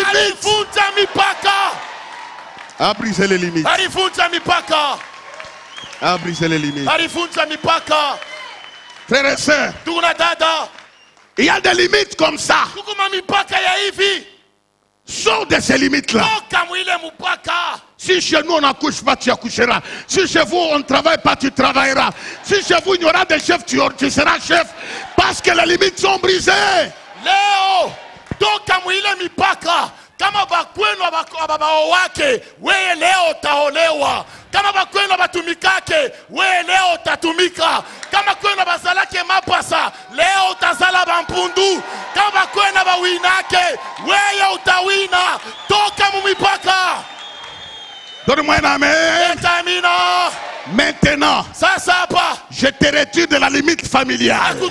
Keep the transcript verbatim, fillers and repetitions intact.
limites. Alivunja mipaka. A brisé les limites. Alivunja mipaka. A brisé les limites. Alivunja mipaka. Frères et sœurs, Tuna dada. il y a des limites comme ça. Kukuma mipaka ya hivi. Sors de ces limites-là. Toka mwile mupaka. Si chez nous on n'accouche pas, tu accoucheras. Si chez vous on ne travaille pas, tu travailleras. Si chez vous il y aura des chefs, tu, tu seras chef. Parce que les limites sont brisées. Leo toka mwile mipaka. Kama bakwenu ababao wake, wewe leo utaolewa. Kama bakwenu abatumikake, wewe leo utatumika. Kama kwenu bazalake mapasa, leo utazala bampundu. Kama bakwenu abawinake, wewe utawina. Toka mu mipaka. Donne-moi un amen. Etamina. Maintenant, Sasa hapa je te retire de la limite familiale.